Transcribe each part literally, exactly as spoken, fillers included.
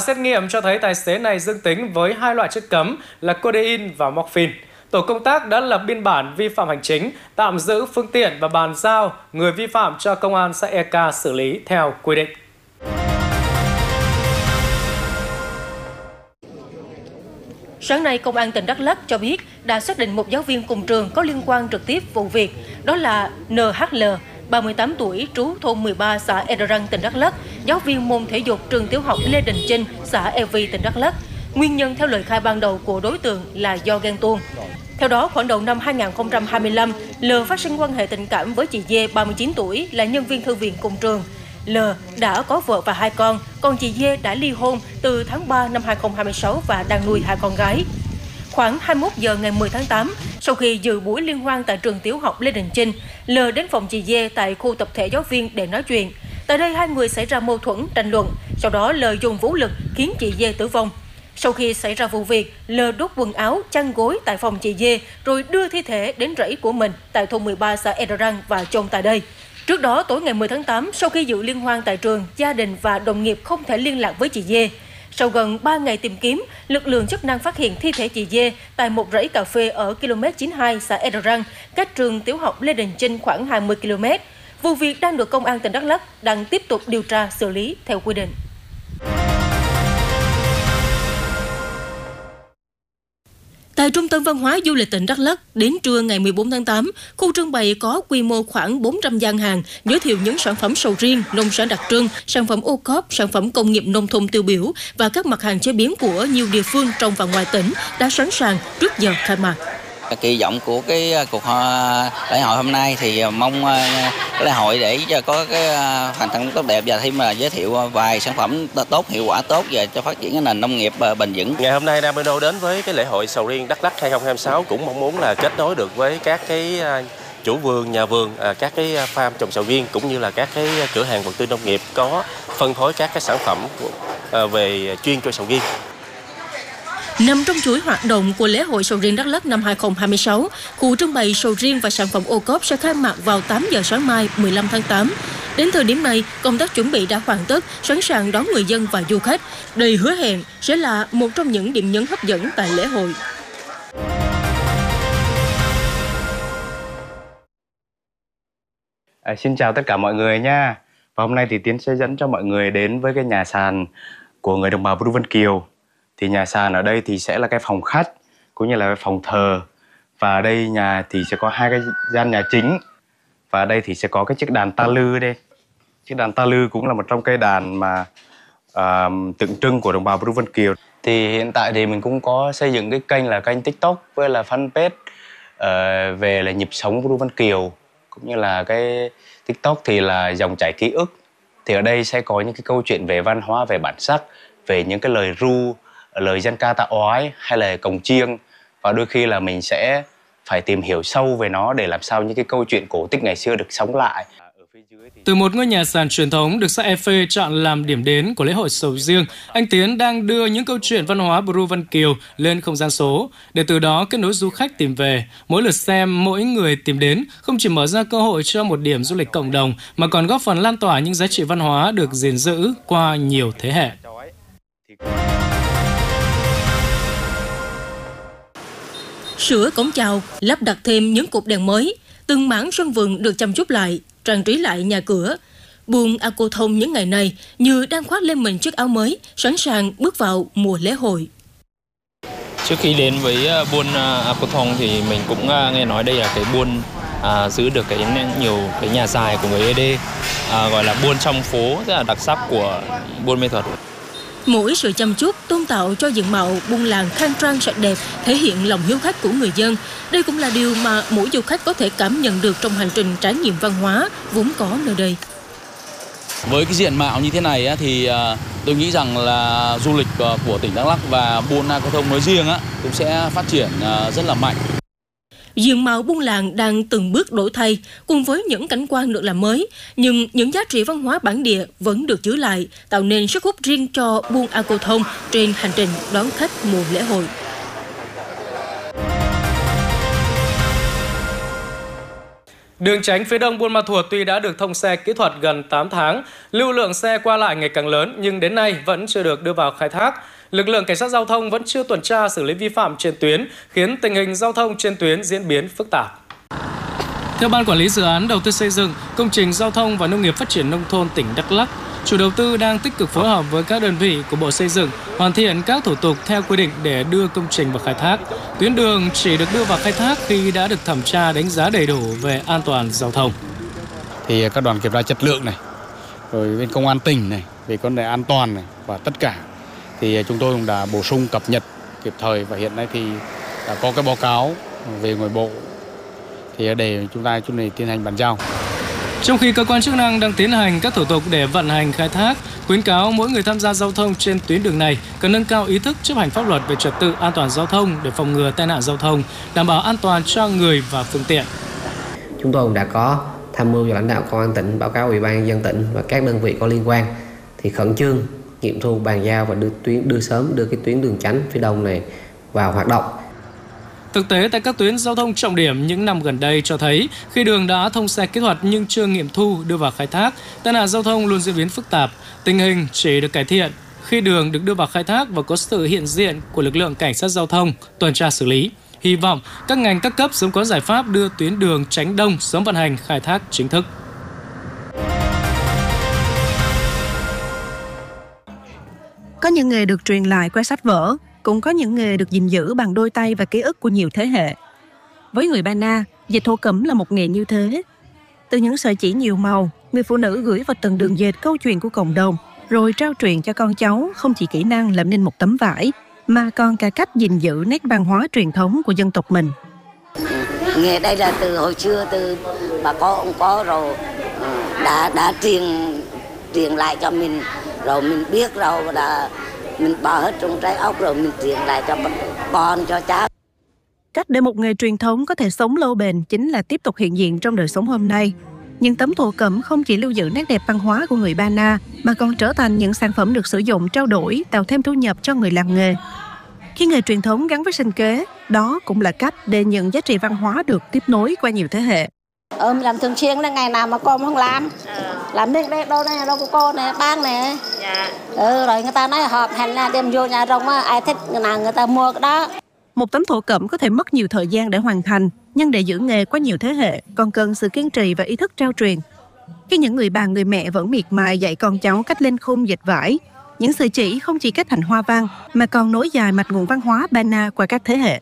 xét nghiệm cho thấy tài xế này dương tính với hai loại chất cấm là codeine và morphine. Tổ công tác đã lập biên bản vi phạm hành chính, tạm giữ phương tiện và bàn giao người vi phạm cho công an xã E Ca xử lý theo quy định. Sáng nay, Công an tỉnh Đắk Lắk cho biết đã xác định một giáo viên cùng trường có liên quan trực tiếp vụ việc, đó là N H L, ba mươi tám tuổi, trú thôn mười ba, xã E Răng, tỉnh Đắk Lắk, giáo viên môn thể dục trường tiểu học Lê Đình Chinh, xã E Vi, tỉnh Đắk Lắk. Nguyên nhân theo lời khai ban đầu của đối tượng là do ghen tuông. Theo đó, khoảng đầu năm hai nghìn không trăm hai mươi lăm, L phát sinh quan hệ tình cảm với chị D, ba mươi chín tuổi, là nhân viên thư viện cùng trường. L đã có vợ và hai con, còn chị D đã ly hôn từ tháng ba năm hai nghìn không trăm hai mươi sáu và đang nuôi hai con gái. Khoảng hai mươi mốt giờ ngày mười tháng tám, sau khi dự buổi liên hoan tại trường tiểu học Lê Đình Chinh, L đến phòng chị D tại khu tập thể giáo viên để nói chuyện. Tại đây, hai người xảy ra mâu thuẫn, tranh luận. Sau đó, L dùng vũ lực khiến chị D tử vong. Sau khi xảy ra vụ việc, L đốt quần áo, chăn gối tại phòng chị D, rồi đưa thi thể đến rẫy của mình tại thôn mười ba, xã E Răng và chôn tại đây. Trước đó, tối ngày mười tháng tám, sau khi dự liên hoan tại trường, gia đình và đồng nghiệp không thể liên lạc với chị D. Sau gần ba ngày tìm kiếm, lực lượng chức năng phát hiện thi thể chị D tại một rẫy cà phê ở km chín mươi hai, xã E Răng, cách trường tiểu học Lê Đình Chinh khoảng hai mươi ki lô mét. Vụ việc đang được Công an tỉnh Đắk Lắk đang tiếp tục điều tra xử lý theo quy định. Tại Trung tâm Văn hóa Du lịch tỉnh Đắk Lắk, đến trưa ngày mười bốn tháng tám, khu trưng bày có quy mô khoảng bốn trăm gian hàng, giới thiệu những sản phẩm sầu riêng, nông sản đặc trưng, sản phẩm ô cóp, sản phẩm công nghiệp nông thôn tiêu biểu và các mặt hàng chế biến của nhiều địa phương trong và ngoài tỉnh đã sẵn sàng trước giờ khai mạc. Kỳ vọng của cái cuộc lễ hội hôm nay thì mong lễ hội để cho có cái hoàn thành tốt đẹp và thêm là giới thiệu vài sản phẩm tốt, hiệu quả tốt và cho phát triển cái nền nông nghiệp bền vững. Ngày hôm nay Damino đến với cái lễ hội sầu riêng Đắk Lắk hai không hai sáu cũng mong muốn là kết nối được với các cái chủ vườn, nhà vườn, các cái farm trồng sầu riêng cũng như là các cái cửa hàng vật tư nông nghiệp có phân phối các cái sản phẩm về chuyên cho sầu riêng. Nằm trong chuỗi hoạt động của lễ hội sầu riêng Đắk Lắk năm hai không hai sáu, khu trưng bày sầu riêng và sản phẩm ô cóp sẽ khai mạc vào tám giờ sáng mai mười lăm tháng tám. Đến thời điểm này, công tác chuẩn bị đã hoàn tất, sẵn sàng đón người dân và du khách. Đây hứa hẹn sẽ là một trong những điểm nhấn hấp dẫn tại lễ hội. À, xin chào tất cả mọi người nha. Và hôm nay thì Tiến sẽ dẫn cho mọi người đến với cái nhà sàn của người đồng bào Bru Vân Kiều. Thì nhà sàn ở đây thì sẽ là cái phòng khách cũng như là cái phòng thờ. Và ở đây nhà thì sẽ có hai cái gian nhà chính. Và ở đây thì sẽ có cái chiếc đàn ta lư đây. Chiếc đàn ta lư cũng là một trong cây đàn mà uh, tượng trưng của đồng bào Bru Vân Kiều. Thì hiện tại thì mình cũng có xây dựng cái kênh là kênh TikTok với là fanpage uh, về là nhịp sống Bru Vân Kiều. Cũng như là cái TikTok thì là dòng chảy ký ức. Thì ở đây sẽ có những cái câu chuyện về văn hóa, về bản sắc, về những cái lời ru, lời dân ca tạ oái hay là cồng chiêng. Và đôi khi là mình sẽ phải tìm hiểu sâu về nó để làm sao những cái câu chuyện cổ tích ngày xưa được sống lại. Từ một ngôi nhà sàn truyền thống được xã E Phê chọn làm điểm đến của lễ hội sầu riêng, anh Tiến đang đưa những câu chuyện văn hóa Bru Vân Kiều lên không gian số để từ đó kết nối du khách tìm về. Mỗi lượt xem, mỗi người tìm đến không chỉ mở ra cơ hội cho một điểm du lịch cộng đồng mà còn góp phần lan tỏa những giá trị văn hóa được gìn giữ qua nhiều thế hệ. Sửa cổng chào, lắp đặt thêm những cột đèn mới, từng mảng sân vườn được chăm chút lại, trang trí lại nhà cửa. Buôn A Cô Thông những ngày này như đang khoác lên mình chiếc áo mới, sẵn sàng bước vào mùa lễ hội. Trước khi đến với buôn A Cô Thông thì mình cũng nghe nói đây là cái buôn à, giữ được cái nhiều cái nhà dài của người Ê Đê, à, gọi là buôn trong phố rất là đặc sắc của buôn Mê Thuật. Mỗi sự chăm chút tôn tạo cho diện mạo buôn làng khang trang sạch đẹp thể hiện lòng hiếu khách của người dân. Đây cũng là điều mà mỗi du khách có thể cảm nhận được trong hành trình trải nghiệm văn hóa vốn có nơi đây. Với cái diện mạo như thế này thì tôi nghĩ rằng là du lịch của tỉnh Đắk Lắk và buôn A Cô Thông nói riêng cũng sẽ phát triển rất là mạnh. Diện mạo buôn làng đang từng bước đổi thay cùng với những cảnh quan được làm mới, nhưng những giá trị văn hóa bản địa vẫn được giữ lại, tạo nên sức hút riêng cho buôn A Cô Thông trên hành trình đón khách mùa lễ hội. Đường tránh phía đông Buôn Ma Thuột tuy đã được thông xe kỹ thuật gần tám tháng, lưu lượng xe qua lại ngày càng lớn nhưng đến nay vẫn chưa được đưa vào khai thác. Lực lượng cảnh sát giao thông vẫn chưa tuần tra xử lý vi phạm trên tuyến, khiến tình hình giao thông trên tuyến diễn biến phức tạp. Theo Ban Quản lý Dự án Đầu tư xây dựng, Công trình Giao thông và Nông nghiệp Phát triển Nông thôn tỉnh Đắk Lắk, chủ đầu tư đang tích cực phối hợp với các đơn vị của Bộ Xây dựng hoàn thiện các thủ tục theo quy định để đưa công trình vào khai thác. Tuyến đường chỉ được đưa vào khai thác khi đã được thẩm tra đánh giá đầy đủ về an toàn giao thông. Thì các đoàn kiểm tra chất lượng này, rồi bên công an tỉnh này, về vấn đề an toàn này và tất cả thì chúng tôi cũng đã bổ sung cập nhật kịp thời và hiện nay thì đã có cái báo cáo về ngoài bộ thì để chúng ta chúng này tiến hành bàn giao. Trong khi cơ quan chức năng đang tiến hành các thủ tục để vận hành khai thác, khuyến cáo mỗi người tham gia giao thông trên tuyến đường này cần nâng cao ý thức chấp hành pháp luật về trật tự an toàn giao thông để phòng ngừa tai nạn giao thông, đảm bảo an toàn cho người và phương tiện. Chúng tôi cũng đã có tham mưu cho lãnh đạo công an tỉnh, báo cáo Ủy ban nhân dân tỉnh và các đơn vị có liên quan thì khẩn trương nghiệm thu bàn giao và đưa tuyến đưa sớm đưa cái tuyến đường tránh phía đông này vào hoạt động. Thực tế tại các tuyến giao thông trọng điểm những năm gần đây cho thấy khi đường đã thông xe kỹ thuật nhưng chưa nghiệm thu đưa vào khai thác, tai nạn giao thông luôn diễn biến phức tạp. Tình hình chỉ được cải thiện khi đường được đưa vào khai thác và có sự hiện diện của lực lượng cảnh sát giao thông tuần tra xử lý. Hy vọng các ngành các cấp sớm có giải pháp đưa tuyến đường tránh đông sớm vận hành khai thác chính thức. Có những nghề được truyền lại qua sách vở, cũng có những nghề được gìn giữ bằng đôi tay và ký ức của nhiều thế hệ. Với người Ba Na, dệt thổ cẩm là một nghề như thế. Từ những sợi chỉ nhiều màu, người phụ nữ gửi vào từng đường dệt câu chuyện của cộng đồng, rồi trao truyền cho con cháu không chỉ kỹ năng làm nên một tấm vải, mà còn cả cách gìn giữ nét văn hóa truyền thống của dân tộc mình. Nghề đây là từ hồi xưa, từ bà có ông có rồi đã đã truyền truyền lại cho mình, rồi mình biết rồi đã mình bỏ hết trong trái óc rồi mình truyền lại cho con cho cháu. Cách để một nghề truyền thống có thể sống lâu bền chính là tiếp tục hiện diện trong đời sống hôm nay. Những tấm thổ cẩm không chỉ lưu giữ nét đẹp văn hóa của người Ba Na mà còn trở thành những sản phẩm được sử dụng trao đổi, tạo thêm thu nhập cho người làm nghề. Khi nghề truyền thống gắn với sinh kế, đó cũng là cách để những giá trị văn hóa được tiếp nối qua nhiều thế hệ. Ờ, mình làm thường xuyên là ngày nào mà con không làm. À. Làm đây, đây, đâu này, đâu của cô nè, bang nè. Dạ. Ừ, rồi người ta nói họp hành là đem vô nhà rồng á, ai thích người nào người ta mua cái đó. Một tấm thổ cẩm có thể mất nhiều thời gian để hoàn thành, nhưng để giữ nghề qua nhiều thế hệ còn cần sự kiên trì và ý thức trao truyền. Khi những người bà người mẹ vẫn miệt mài dạy con cháu cách lên khung dệt vải, những sợi chỉ không chỉ kết thành hoa văn mà còn nối dài mạch nguồn văn hóa Ba Na qua các thế hệ.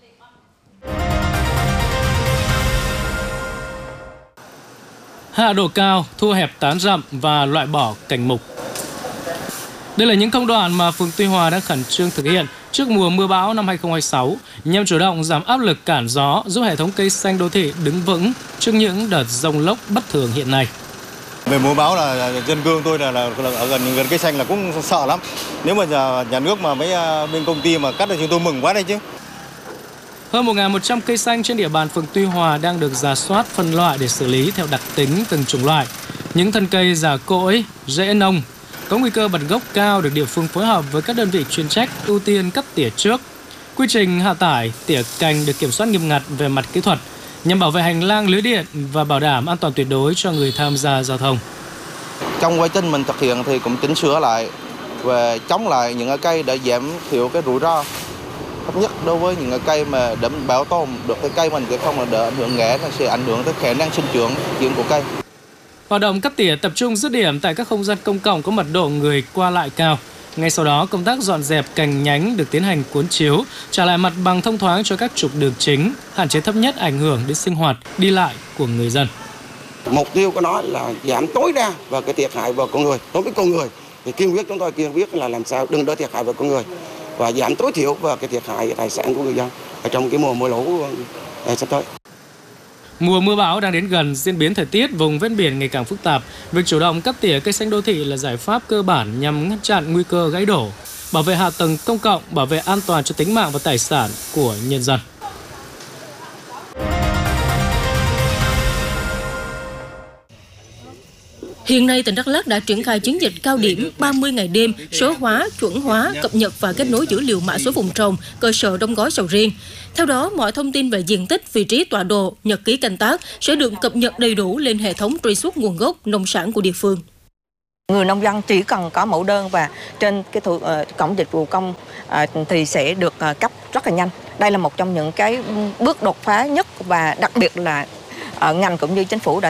Hạ độ cao, thu hẹp tán rậm và loại bỏ cành mục. Đây là những công đoạn mà phường Tuy Hòa đang khẩn trương thực hiện trước mùa mưa bão năm hai không hai sáu nhằm chủ động giảm áp lực cản gió, giúp hệ thống cây xanh đô thị đứng vững trước những đợt giông lốc bất thường hiện nay. Về mùa bão là dân cư tôi là, là, là ở gần gần cây xanh là cũng sợ lắm. Nếu mà nhà, nhà nước mà mấy bên công ty mà cắt được chúng tôi mừng quá đấy chứ. Hơn một nghìn một trăm cây xanh trên địa bàn phường Tuy Hòa đang được rà soát phân loại để xử lý theo đặc tính từng chủng loại. Những thân cây già cỗi, rễ nông, có nguy cơ bật gốc cao được địa phương phối hợp với các đơn vị chuyên trách ưu tiên cắt tỉa trước. Quy trình hạ tải, tỉa cành được kiểm soát nghiêm ngặt về mặt kỹ thuật nhằm bảo vệ hành lang lưới điện và bảo đảm an toàn tuyệt đối cho người tham gia giao thông. Trong quá trình mình thực hiện thì cũng chỉnh sửa lại và chống lại những cây để giảm thiểu cái rủi ro thấp nhất đối với những cây mà để bảo tồn được cái cây mình, chứ không là để ảnh hưởng ngã nó sẽ ảnh hưởng tới khả năng sinh trưởng dưỡng của cây. Hoạt động cắt tỉa tập trung dứt điểm tại các không gian công cộng có mật độ người qua lại cao. Ngay sau đó, công tác dọn dẹp cành nhánh được tiến hành cuốn chiếu, trả lại mặt bằng thông thoáng cho các trục đường chính, hạn chế thấp nhất ảnh hưởng đến sinh hoạt, đi lại của người dân. Mục tiêu của nó là giảm tối đa vào cái thiệt hại vào con người. Đối với con người thì kiên quyết chúng tôi kiên quyết là làm sao đừng để thiệt hại vào con người và giảm tối thiểu vào cái thiệt hại tài sản của người dân ở trong cái mùa mưa lũ sắp tới. Mùa mưa bão đang đến gần, diễn biến thời tiết vùng ven biển ngày càng phức tạp. Việc chủ động cắt tỉa cây xanh đô thị là giải pháp cơ bản nhằm ngăn chặn nguy cơ gãy đổ, bảo vệ hạ tầng công cộng, bảo vệ an toàn cho tính mạng và tài sản của nhân dân. Hiện nay, tỉnh Đắk Lắk đã triển khai chiến dịch cao điểm ba mươi ngày đêm số hóa, chuẩn hóa, cập nhật và kết nối dữ liệu mã số vùng trồng, cơ sở đóng gói sầu riêng. Theo đó, mọi thông tin về diện tích, vị trí tọa độ, nhật ký canh tác sẽ được cập nhật đầy đủ lên hệ thống truy xuất nguồn gốc nông sản của địa phương. Người nông dân chỉ cần có mẫu đơn và trên cái thủ, uh, cổng dịch vụ công uh, thì sẽ được uh, cấp rất là nhanh. Đây là một trong những cái bước đột phá nhất và đặc biệt là uh, ngành cũng như chính phủ đã